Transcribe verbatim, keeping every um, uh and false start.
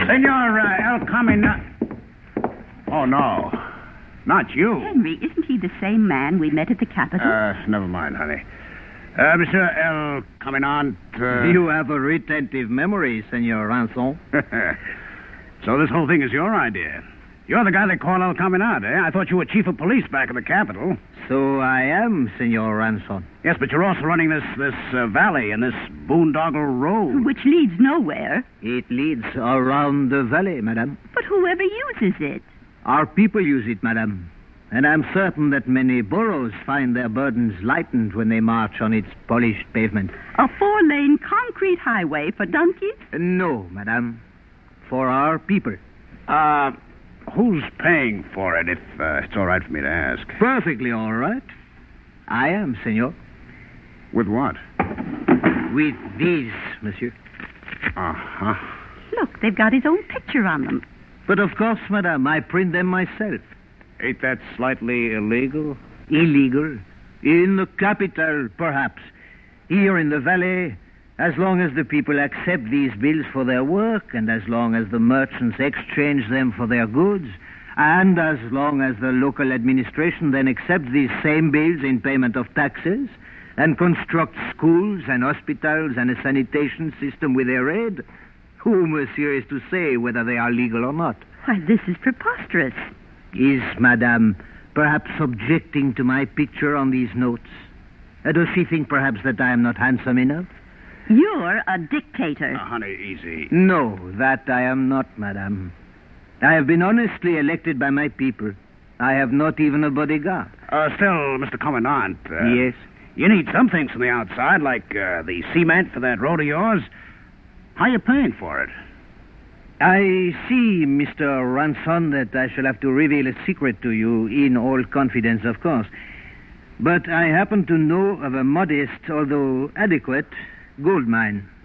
Senor uh, El Camino... Oh, no. Not you. Henry, isn't he the same man we met at the Capitol? Uh, never mind, honey. Uh, Monsieur El Caminant... Uh... You have a retentive memory, Senor Ranson. So this whole thing is your idea. You're the guy they call El Caminant, eh? I thought you were chief of police back in the Capitol. So I am, Senor Ranson. Yes, but you're also running this this uh, valley and this boondoggle road. Which leads nowhere. It leads around the valley, madame. But whoever uses it. Our people use it, madame. And I'm certain that many boroughs find their burdens lightened when they march on its polished pavement. A four-lane concrete highway for donkeys? No, madame. For our people. Uh, who's paying for it, if uh, it's all right for me to ask? Perfectly all right. I am, senor. With what? With these, monsieur. Uh-huh. Look, they've got his own picture on them. But of course, madame, I print them myself. Ain't that slightly illegal? Illegal? In the capital, perhaps. Here in the valley, as long as the people accept these bills for their work, and as long as the merchants exchange them for their goods, and as long as the local administration then accepts these same bills in payment of taxes, and constructs schools and hospitals and a sanitation system with their aid, who, monsieur, is to say whether they are legal or not? Why, this is preposterous. Is madame perhaps objecting to my picture on these notes? Uh, does she think perhaps that I am not handsome enough? You're a dictator. Uh, honey, easy. No, that I am not, madame. I have been honestly elected by my people. I have not even a bodyguard. Uh, still, Mister Commandant. Uh, yes? You need some things from the outside, like uh, the cement for that road of yours. How are you paying for it? I see, Mister Ranson, that I shall have to reveal a secret to you in all confidence, of course. But I happen to know of a modest, although adequate, gold mine